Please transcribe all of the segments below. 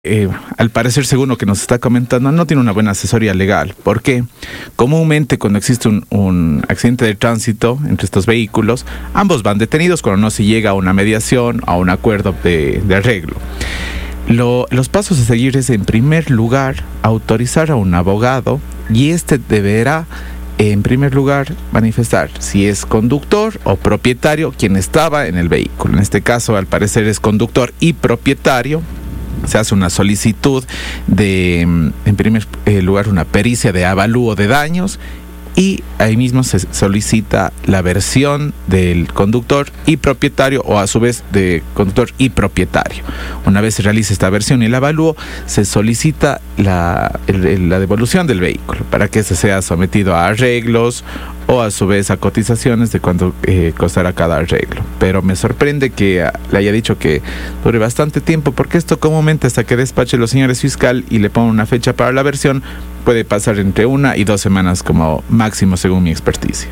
al parecer, según lo que nos está comentando, no tiene una buena asesoría legal. ¿Por qué? Comúnmente, cuando existe un accidente de tránsito entre estos vehículos, ambos van detenidos cuando no se llega a una mediación, a un acuerdo de arreglo. Los pasos a seguir es, en primer lugar, autorizar a un abogado, y este deberá, en primer lugar, manifestar si es conductor o propietario quien estaba en el vehículo. En este caso, al parecer, es conductor y propietario. Se hace una solicitud de, en primer lugar, una pericia de avalúo de daños, y ahí mismo se solicita la versión del conductor y propietario, o a su vez de conductor y propietario. Una vez se realiza esta versión y el avalúo, se solicita la devolución del vehículo para que se sea sometido a arreglos o a su vez a cotizaciones de cuánto costará cada arreglo. Pero me sorprende que le haya dicho que dure bastante tiempo, porque esto comúnmente, hasta que despache los señores fiscal y le pongan una fecha para la versión, puede pasar entre 1 y 2 semanas como máximo, según mi experticia.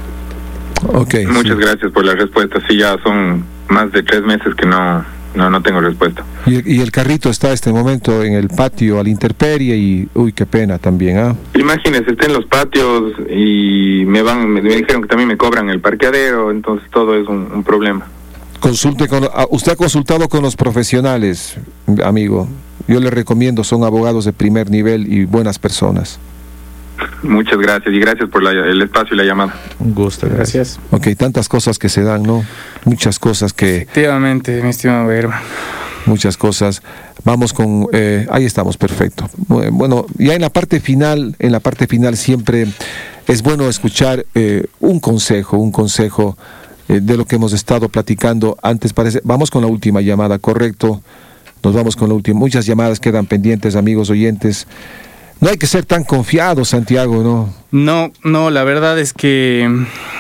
Okay, Muchas gracias por la respuesta. Sí, ya son más de 3 meses que no tengo respuesta. Y el carrito está este momento en el patio a la intemperie y, uy, qué pena también, ¿ah? Imagínese, está en los patios y me dijeron que también me cobran el parqueadero, entonces todo es un problema. Usted ha consultado con los profesionales, amigo. Yo le recomiendo, son abogados de primer nivel y buenas personas. Muchas gracias, y gracias por el espacio y la llamada. Un gusto, gracias. Ok, tantas cosas que se dan, ¿no? Muchas cosas que... Efectivamente, mi estimado hermano. Muchas cosas. Vamos con... ahí estamos, perfecto. Bueno, ya en la parte final siempre es bueno escuchar un consejo de lo que hemos estado platicando antes. Vamos con la última llamada, correcto. Nos vamos con la última. Muchas llamadas quedan pendientes, amigos oyentes. No hay que ser tan confiados, Santiago, ¿no? No, la verdad es que...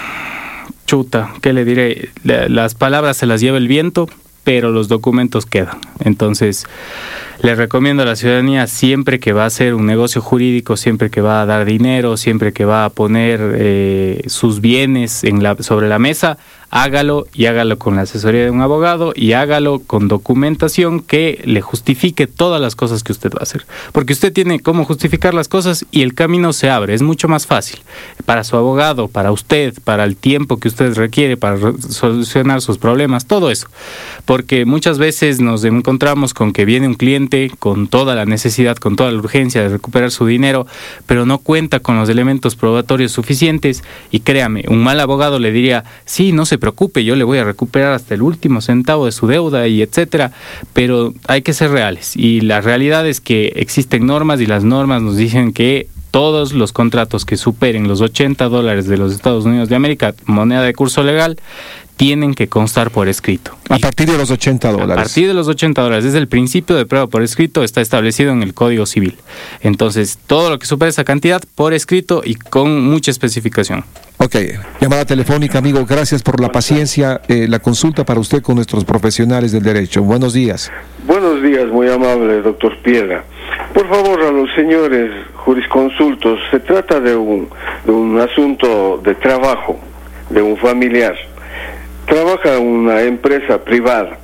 Chuta, ¿qué le diré? Las palabras se las lleva el viento, pero los documentos quedan. Entonces, le recomiendo a la ciudadanía, siempre que va a hacer un negocio jurídico, siempre que va a dar dinero, siempre que va a poner sus bienes sobre la mesa, hágalo, y hágalo con la asesoría de un abogado, y hágalo con documentación que le justifique todas las cosas que usted va a hacer. Porque usted tiene cómo justificar las cosas y el camino se abre, es mucho más fácil para su abogado, para usted, para el tiempo que usted requiere para solucionar sus problemas, todo eso. Porque muchas veces nos encontramos con que viene un cliente con toda la necesidad, con toda la urgencia de recuperar su dinero, pero no cuenta con los elementos probatorios suficientes, y créame, un mal abogado le diría, sí, no se preocupe, yo le voy a recuperar hasta el último centavo de su deuda y etcétera, pero hay que ser reales, y la realidad es que existen normas, y las normas nos dicen que todos los contratos que superen los $80 de los Estados Unidos de América, moneda de curso legal, tienen que constar por escrito. A partir de los $80. A partir de los $80. Es el principio de prueba por escrito, está establecido en el Código Civil. Entonces, todo lo que supere esa cantidad, por escrito y con mucha especificación. Ok, llamada telefónica, amigo, gracias por la paciencia. La consulta para usted con nuestros profesionales del derecho. Buenos días. Buenos días, muy amable, doctor Piedra. Por favor, a los señores jurisconsultos, se trata de un asunto de trabajo, de un familiar. Trabaja en una empresa privada,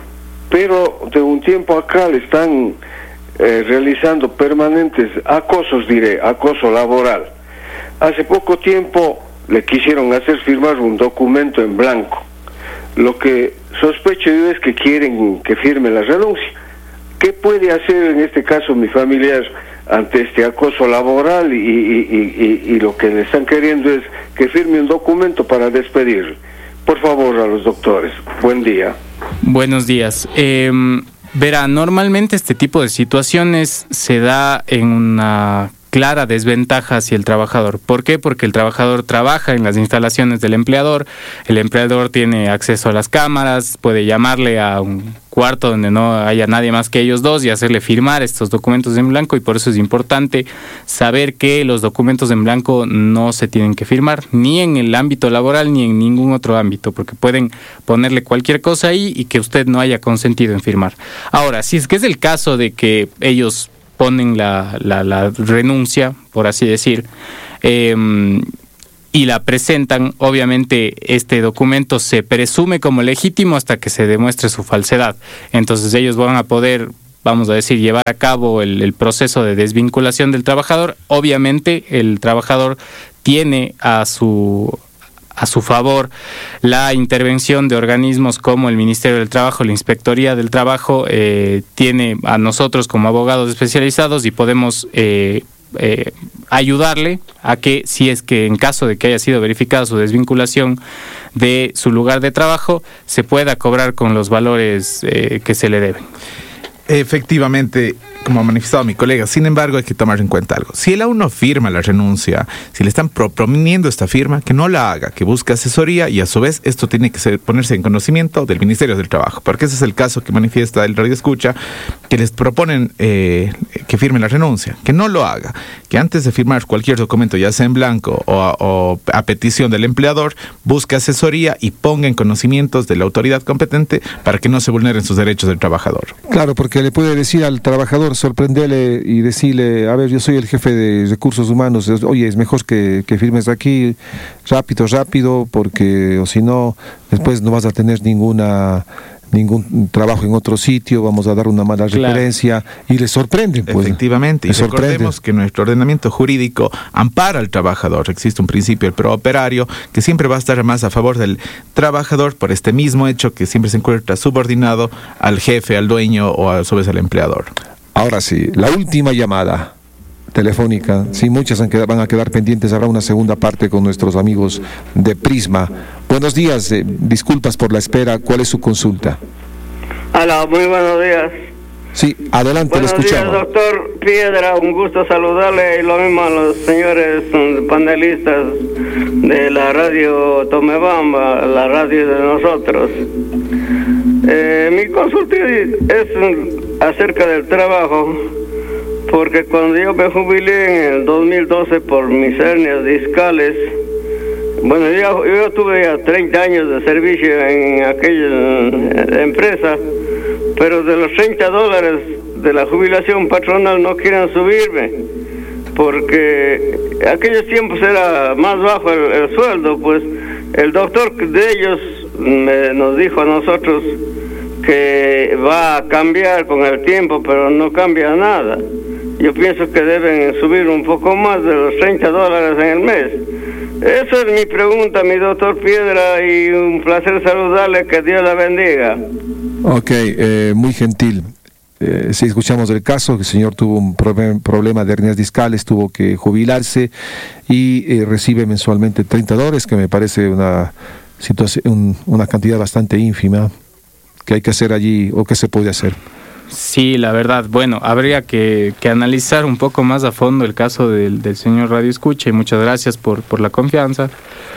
pero de un tiempo acá le están realizando permanentes acoso laboral. Hace poco tiempo le quisieron hacer firmar un documento en blanco. Lo que sospecho yo es que quieren que firme la renuncia. ¿Qué puede hacer en este caso mi familiar ante este acoso laboral? Y lo que le están queriendo es que firme un documento para despedirle. Por favor, a los doctores. Buen día. Buenos días. Verá, normalmente este tipo de situaciones se da en una clara desventaja hacia el trabajador. ¿Por qué? Porque el trabajador trabaja en las instalaciones del empleador, el empleador tiene acceso a las cámaras, puede llamarle a un cuarto donde no haya nadie más que ellos dos y hacerle firmar estos documentos en blanco, y por eso es importante saber que los documentos en blanco no se tienen que firmar, ni en el ámbito laboral ni en ningún otro ámbito, porque pueden ponerle cualquier cosa ahí y que usted no haya consentido en firmar. Ahora, si es que es el caso de que ellos ponen la renuncia, por así decir, y la presentan, obviamente este documento se presume como legítimo hasta que se demuestre su falsedad. Entonces ellos van a poder vamos a decir, llevar a cabo el proceso de desvinculación del trabajador. Obviamente el trabajador tiene a su favor la intervención de organismos como el Ministerio del Trabajo, la Inspectoría del Trabajo, tiene a nosotros como abogados especializados y podemos ayudarle a que, si es que en caso de que haya sido verificada su desvinculación de su lugar de trabajo, se pueda cobrar con los valores que se le deben. Efectivamente, como ha manifestado mi colega, sin embargo hay que tomar en cuenta algo. Si él aún no firma la renuncia, si le están proponiendo esta firma, que no la haga, que busque asesoría, y a su vez esto tiene que ponerse en conocimiento del Ministerio del Trabajo, porque ese es el caso que manifiesta el Radio Escucha, que les proponen que firme la renuncia, que no lo haga, que antes de firmar cualquier documento, ya sea en blanco o a petición del empleador, busque asesoría y ponga en conocimientos de la autoridad competente para que no se vulneren sus derechos del trabajador. Claro, porque le puede decir al trabajador, sorprenderle y decirle, a ver, yo soy el jefe de recursos humanos, oye, es mejor que firmes aquí rápido, porque o si no, después no vas a tener ningún trabajo en otro sitio, vamos a dar una mala referencia, y le sorprenden. Pues, efectivamente, y recordemos que nuestro ordenamiento jurídico ampara al trabajador. Existe un principio, el prooperario, que siempre va a estar más a favor del trabajador por este mismo hecho, que siempre se encuentra subordinado al jefe, al dueño o a su vez al empleador. Ahora sí, la última llamada telefónica, sí, muchas van a quedar pendientes, habrá una segunda parte con nuestros amigos de Prisma. Buenos días, disculpas por la espera, ¿cuál es su consulta? Hola, muy buenos días. Sí, adelante, le escuchamos. Buenos días, doctor Piedra, un gusto saludarle, y lo mismo a los señores panelistas de la radio Tomebamba, la radio de nosotros. Mi consulta es acerca del trabajo, porque cuando yo me jubilé en el 2012 por mis hernias discales, bueno, yo tuve ya 30 años de servicio en aquella empresa, pero de los $30 de la jubilación patronal no quieren subirme, porque aquellos tiempos era más bajo el sueldo. Pues el doctor de ellos nos dijo a nosotros que va a cambiar con el tiempo, pero no cambia nada. Yo pienso que deben subir un poco más de los $30 en el mes. Esa es mi pregunta, mi doctor Piedra, y un placer saludarle, que Dios la bendiga. Ok, muy gentil. Si escuchamos el caso, que el señor tuvo un problema de hernias discales, tuvo que jubilarse y recibe mensualmente $30, que me parece una situación, una cantidad bastante ínfima. ¿Qué hay que hacer allí o qué se puede hacer? Sí, la verdad, bueno, habría que analizar un poco más a fondo el caso del señor Radio Escucha, y muchas gracias por la confianza.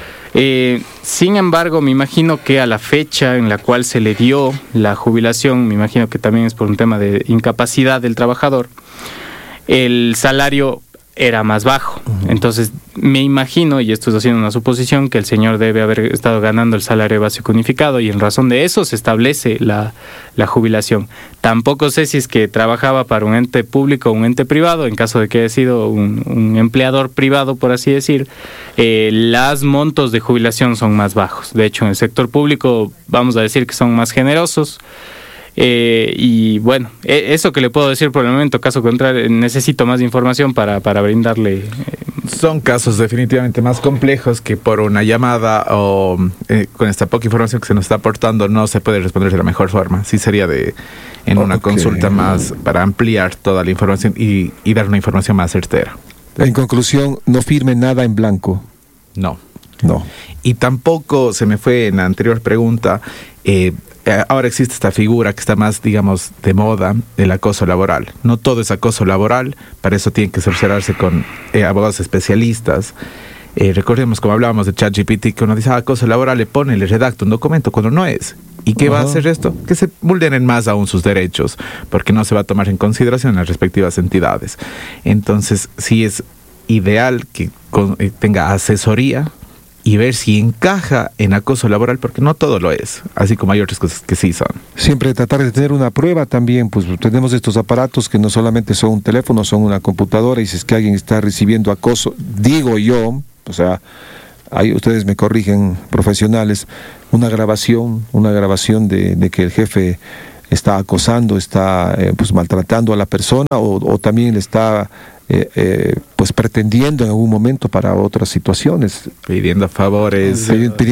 Sin embargo, me imagino que a la fecha en la cual se le dio la jubilación, me imagino que también es por un tema de incapacidad del trabajador, el salario era más bajo. Entonces me imagino, y esto es haciendo una suposición, que el señor debe haber estado ganando el salario básico unificado, y en razón de eso se establece la jubilación. Tampoco sé si es que trabajaba para un ente público o un ente privado. En caso de que haya sido un empleador privado, por así decir, los montos de jubilación son más bajos. De hecho, en el sector público vamos a decir que son más generosos. Y bueno, eso que le puedo decir por el momento. Caso contrario, necesito más información para brindarle. Son casos definitivamente más complejos que por una llamada o con esta poca información que se nos está aportando no se puede responder de la mejor forma. Sí sería en una consulta más para ampliar toda la información y dar una información más certera. En conclusión, no firme nada en blanco. No. Y tampoco se me fue en la anterior pregunta. Ahora existe esta figura que está más, digamos, de moda, el acoso laboral. No todo es acoso laboral, para eso tienen que cerciorarse con abogados especialistas. Recordemos, como hablábamos de ChatGPT, que uno dice, acoso laboral, le redacta un documento cuando no es. ¿Y qué va a hacer esto? Que se vulneren más aún sus derechos, porque no se va a tomar en consideración en las respectivas entidades. Entonces, sí es ideal que tenga asesoría y ver si encaja en acoso laboral, porque no todo lo es, así como hay otras cosas que sí son. Siempre tratar de tener una prueba también, pues tenemos estos aparatos que no solamente son un teléfono, son una computadora, y si es que alguien está recibiendo acoso, digo yo, o sea, ahí ustedes me corrigen, profesionales, una grabación de que el jefe está acosando, está pues maltratando a la persona o también le está pues pretendiendo en algún momento para otras situaciones, pidiendo favores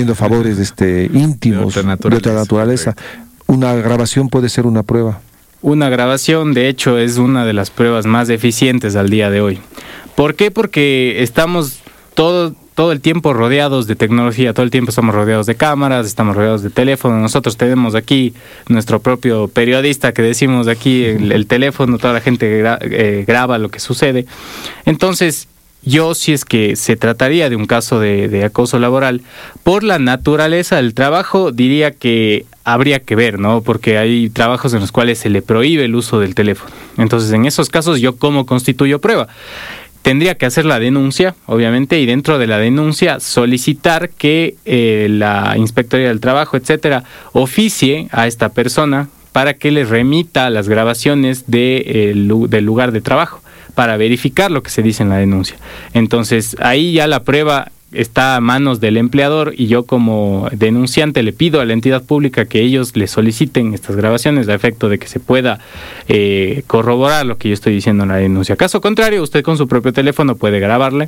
íntimos de otra naturaleza. Una grabación puede ser una prueba. Una grabación, de hecho, es una de las pruebas más eficientes al día de hoy. ¿Por qué? Porque estamos todo el tiempo rodeados de tecnología, todo el tiempo estamos rodeados de cámaras, estamos rodeados de teléfonos. Nosotros tenemos aquí nuestro propio periodista que decimos aquí, el teléfono, toda la gente graba lo que sucede. Entonces, yo, si es que se trataría de un caso de acoso laboral, por la naturaleza del trabajo, diría que habría que ver, ¿no? Porque hay trabajos en los cuales se le prohíbe el uso del teléfono. Entonces, en esos casos, ¿yo cómo constituyo prueba? Tendría que hacer la denuncia, obviamente, y dentro de la denuncia solicitar que la Inspectoría del Trabajo, etcétera, oficie a esta persona para que le remita las grabaciones del lugar de trabajo, para verificar lo que se dice en la denuncia. Entonces, ahí ya la prueba está a manos del empleador y yo como denunciante le pido a la entidad pública que ellos le soliciten estas grabaciones a efecto de que se pueda corroborar lo que yo estoy diciendo en la denuncia. Caso contrario, usted con su propio teléfono puede grabarle.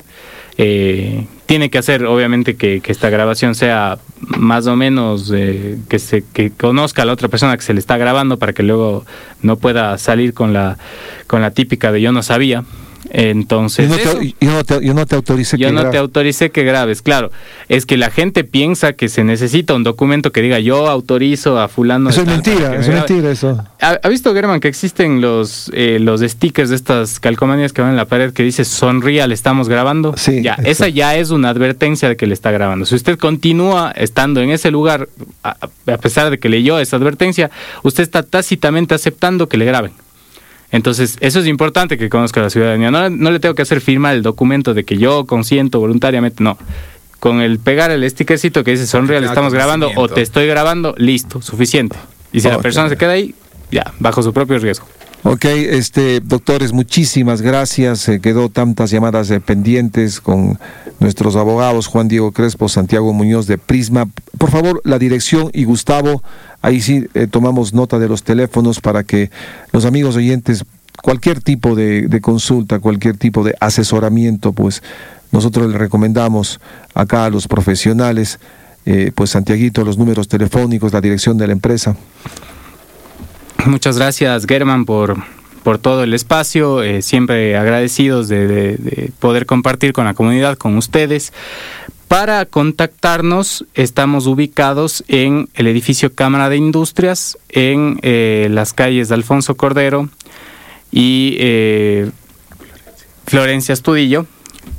Tiene que hacer, obviamente, que esta grabación sea más o menos que conozca a la otra persona que se le está grabando para que luego no pueda salir con la típica de yo no sabía. Entonces, yo no te autoricé que grabes, claro. Es que la gente piensa que se necesita un documento que diga yo autorizo a fulano. Eso es mentira, eso. ¿Ha visto, Germán, que existen los stickers de estas calcomanías que van en la pared que dice sonría, le estamos grabando? Sí. Ya, esa ya es una advertencia de que le está grabando. Si usted continúa estando en ese lugar, a pesar de que leyó esa advertencia, usted está tácitamente aceptando que le graben. Entonces, eso es importante que conozca la ciudadanía. No le tengo que hacer firmar el documento de que yo consiento voluntariamente, no. Con el pegar el stickercito que dice sonríe, le estamos grabando o te estoy grabando, listo, suficiente. Y si la persona se queda ahí, ya, bajo su propio riesgo. Ok, doctores, muchísimas gracias. Quedó tantas llamadas pendientes con nuestros abogados, Juan Diego Crespo, Santiago Muñoz de Prisma. Por favor, la dirección y Gustavo, ahí sí tomamos nota de los teléfonos para que los amigos oyentes, cualquier tipo de consulta, cualquier tipo de asesoramiento, pues nosotros les recomendamos acá a los profesionales, pues Santiaguito, los números telefónicos, la dirección de la empresa. Muchas gracias, Germán, por todo el espacio, siempre agradecidos de poder compartir con la comunidad, con ustedes. Para contactarnos, estamos ubicados en el edificio Cámara de Industrias, en las calles de Alfonso Cordero y Florencia Astudillo,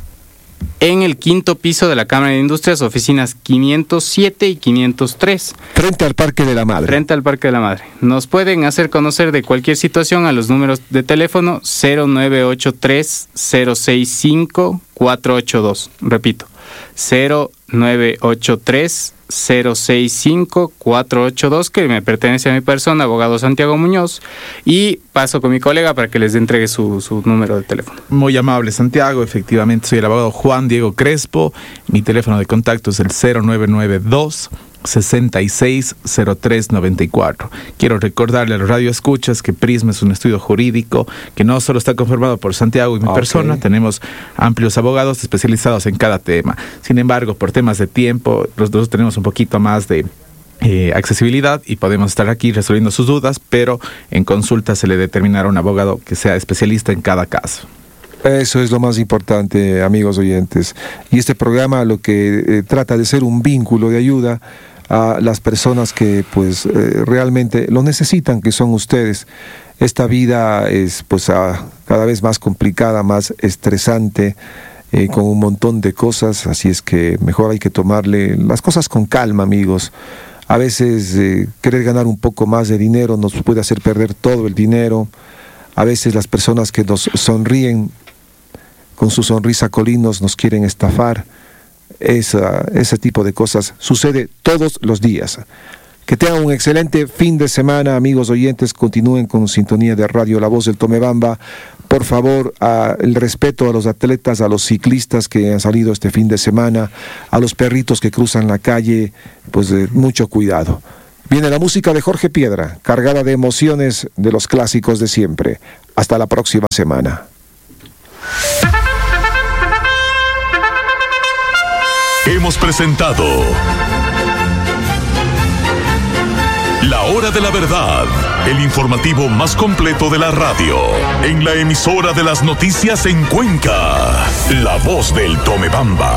en el 5º piso de la Cámara de Industrias, oficinas 507 y 503. Frente al Parque de la Madre. Frente al Parque de la Madre. Nos pueden hacer conocer de cualquier situación a los números de teléfono 0983-065-482. Repito, 0983-065-482, que me pertenece a mi persona, abogado Santiago Muñoz, y paso con mi colega para que les entregue su número de teléfono. Muy amable, Santiago. Efectivamente, soy el abogado Juan Diego Crespo. Mi teléfono de contacto es el 0992-660394. Quiero recordarle a los radioescuchas que Prisma es un estudio jurídico que no solo está conformado por Santiago y mi persona, tenemos amplios abogados especializados en cada tema. Sin embargo, por temas de tiempo, los dos tenemos un poquito más de accesibilidad y podemos estar aquí resolviendo sus dudas, pero en consulta se le determinará un abogado que sea especialista en cada caso. Eso es lo más importante, amigos oyentes. Y este programa lo que trata de ser un vínculo de ayuda a las personas que pues realmente lo necesitan, que son ustedes. Esta vida es pues cada vez más complicada, más estresante, con un montón de cosas, así es que mejor hay que tomarle las cosas con calma, amigos. A veces querer ganar un poco más de dinero nos puede hacer perder todo el dinero. A veces las personas que nos sonríen con su sonrisa colinos nos quieren estafar. Ese tipo de cosas sucede todos los días. Que tengan un excelente fin de semana, amigos oyentes. Continúen con sintonía de Radio La Voz del Tomebamba. Por favor, el respeto a los atletas, a los ciclistas que han salido este fin de semana, a los perritos que cruzan la calle, pues mucho cuidado. Viene la música de Jorge Piedra, cargada de emociones de los clásicos de siempre. Hasta la próxima semana. Hemos presentado La Hora de la Verdad, el informativo más completo de la radio, en la emisora de las noticias en Cuenca, La Voz del Tomebamba.